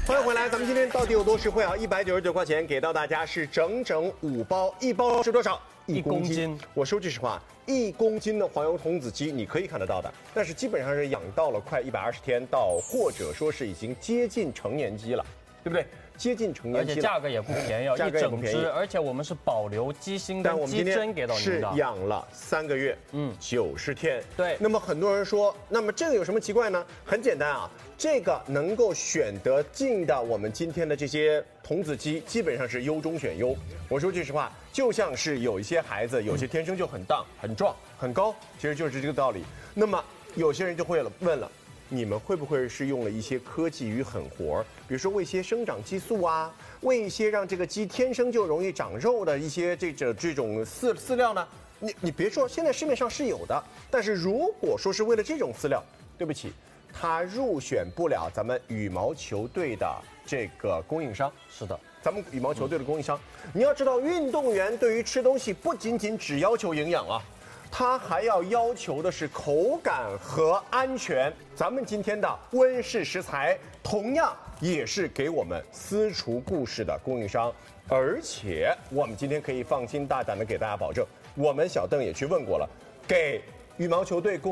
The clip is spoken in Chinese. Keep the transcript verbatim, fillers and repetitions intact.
欢迎回来，咱们今天到底有多实惠啊？一百九十九块钱给到大家是整整五包，一包是多少？一公斤。公斤我说句实话，一公斤的黄油童子鸡你可以看得到的，但是基本上是养到了快一百二十天到，或者说是已经接近成年鸡了，对不对？接近成年鸡了， 而且价格也不便宜， 价格也不便宜。 一整只，而且我们是保留鸡心跟鸡胗给到您的。 是养了三个月，嗯，九十天。 对。 那么很多人说，那么这个有什么奇怪呢？很简单啊，这个能够选得进的我们今天的这些童子鸡，基本上是优中选优。我说句实话，就像是有一些孩子，有些天生就很大、很壮、很高，其实就是这个道理。那么有些人就会了问了。你们会不会是用了一些科技与狠活，比如说喂一些生长激素啊，喂一些让这个鸡天生就容易长肉的一些这这这种饲饲料呢？你你别说，现在市面上是有的，但是如果说是为了这种饲料，对不起，它入选不了咱们羽毛球队的这个供应商。 是的， 咱们羽毛球队的供应商，你要知道，运动员对于吃东西不仅仅只要求营养啊。它还要要求的是口感和安全。咱们今天的温氏食材同样也是给我们私厨故事的供应商，而且我们今天可以放心大胆的给大家保证，我们小邓也去问过了，给羽毛球队供